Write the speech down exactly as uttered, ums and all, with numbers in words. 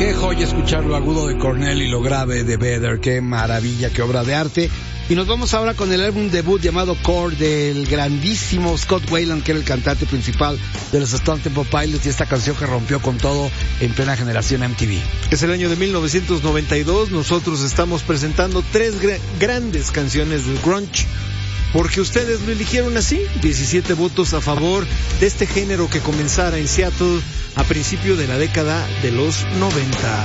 Qué joya escuchar lo agudo de Cornell y lo grave de Vedder. Qué maravilla, qué obra de arte. Y nos vamos ahora con el álbum debut llamado Core del grandísimo Scott Weiland, que era el cantante principal de los Stone Temple Pilots, y esta canción que rompió con todo en plena generación M T V. Es el año de mil novecientos noventa y dos. Nosotros estamos presentando tres gra- grandes canciones del grunge, porque ustedes lo eligieron así. diecisiete votos a favor de este género que comenzara en Seattle a principio de la década de los noventa.